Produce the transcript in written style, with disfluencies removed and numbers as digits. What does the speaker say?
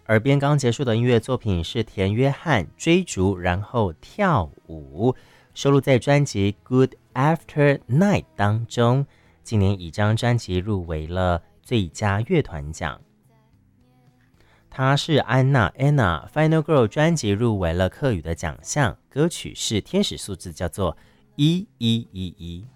耳边刚结束的音乐作品是田约翰追逐然后跳舞，收录在专辑《Good After Night》当中。今年以这张专辑入围了最佳乐团奖。她是安娜 Anna Final Girl 专辑入围了客语的奖项，歌曲是天使数字，叫做1111。